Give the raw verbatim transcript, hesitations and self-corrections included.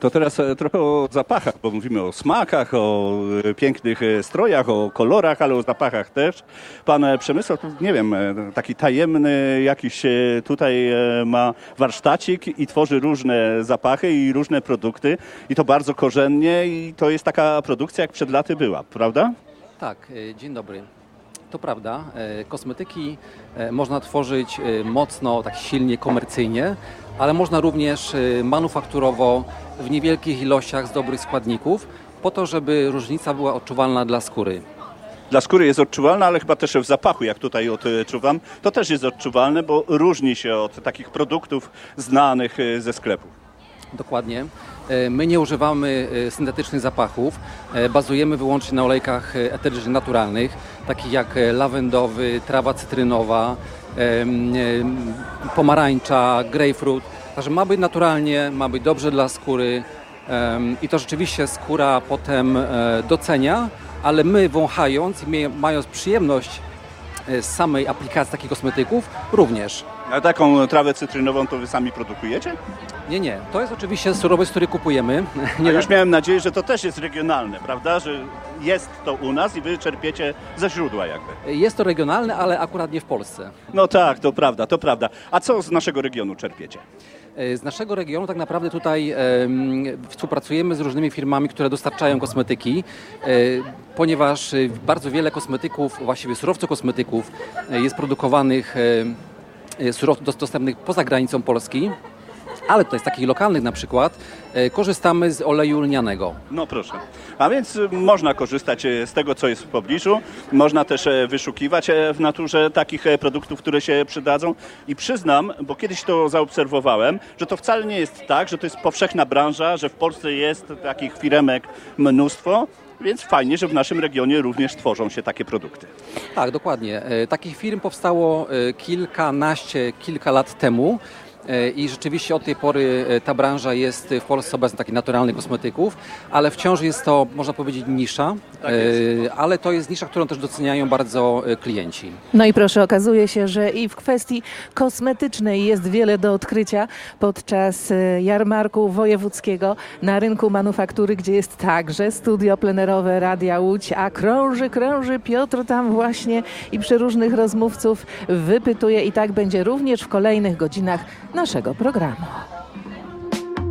To teraz e, trochę o zapachach, bo mówimy o smakach, o e, pięknych e, strojach, o kolorach, ale o zapachach też. Pan e, Przemysław, tu, nie wiem, e, taki tajemny jakiś e, tutaj e, ma warsztacik i tworzy różne zapachy i różne produkty i to bardzo korzennie i to jest taka produkcja, jak przed laty była, prawda? Tak, e, dzień dobry. To prawda, e, kosmetyki e, można tworzyć e, mocno, tak silnie, komercyjnie, ale można również e, manufakturowo w niewielkich ilościach z dobrych składników, po to, żeby różnica była odczuwalna dla skóry. Dla skóry jest odczuwalna, ale chyba też w zapachu, jak tutaj odczuwam, to też jest odczuwalne, bo różni się od takich produktów znanych e, ze sklepów. Dokładnie. E, My nie używamy e, syntetycznych zapachów, e, bazujemy wyłącznie na olejkach e, eterycznych naturalnych, takich jak e, lawendowy, trawa cytrynowa, e, m, e, pomarańcza, grapefruit. Także ma być naturalnie, ma być dobrze dla skóry e, i to rzeczywiście skóra potem e, docenia, ale my wąchając i mie- mając przyjemność e, z samej aplikacji takich kosmetyków również. A taką trawę cytrynową to wy sami produkujecie? Nie, nie. To jest oczywiście surowość, który kupujemy. Nie, już miałem nadzieję, że to też jest regionalne, prawda? Że jest to u nas i wy czerpiecie ze źródła jakby. Jest to regionalne, ale akurat nie w Polsce. No tak, to prawda, to prawda. A co z naszego regionu czerpiecie? Z naszego regionu tak naprawdę tutaj e, współpracujemy z różnymi firmami, które dostarczają kosmetyki, e, ponieważ bardzo wiele kosmetyków, właściwie surowców kosmetyków e, jest produkowanych, e, surowców dostępnych poza granicą Polski. Ale tutaj z takich lokalnych na przykład e, korzystamy z oleju lnianego. No proszę. A więc y, można korzystać y, z tego, co jest w pobliżu. Można też e, wyszukiwać e, w naturze takich e, produktów, które się przydadzą. I przyznam, bo kiedyś to zaobserwowałem, że to wcale nie jest tak, że to jest powszechna branża, że w Polsce jest takich firemek mnóstwo. Więc fajnie, że w naszym regionie również tworzą się takie produkty. Tak, dokładnie. E, Takich firm powstało e, kilkanaście, kilka lat temu. E, I rzeczywiście od tej pory e, ta branża jest w Polsce obecna takich naturalnych kosmetyków, ale wciąż jest to, można powiedzieć, nisza, Tak jest. e, ale to jest nisza, którą też doceniają bardzo e, klienci. No i proszę, okazuje się, że i w kwestii kosmetycznej jest wiele do odkrycia podczas e, jarmarku wojewódzkiego na rynku manufaktury, gdzie jest także studio plenerowe Radia Łódź, a krąży, krąży Piotr tam właśnie i przeróżnych rozmówców wypytuje i tak będzie również w kolejnych godzinach naszego programu.